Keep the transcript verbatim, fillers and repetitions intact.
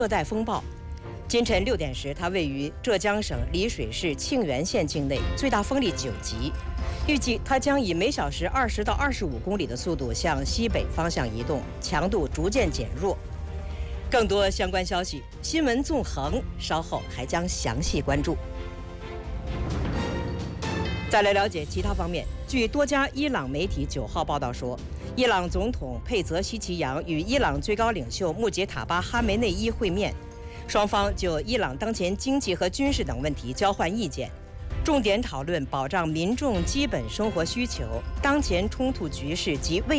热带风暴。今晨六点时，它位于浙江省丽水市庆元县境内，最大风力九级。预计它将以每小时二十到二十五公里的速度向西北方向移动，强度逐渐减弱。更多相关消息，新闻纵横稍后还将详细关注。再来了解其他方面，据多家伊朗媒体九号报道说，伊朗总统佩泽希奇扬与伊朗最高领袖穆杰塔巴哈梅内伊会面，双方就伊朗当前经济和军事等问题交换意见，重点讨论保障民众基本生活需求、当前冲突局势及未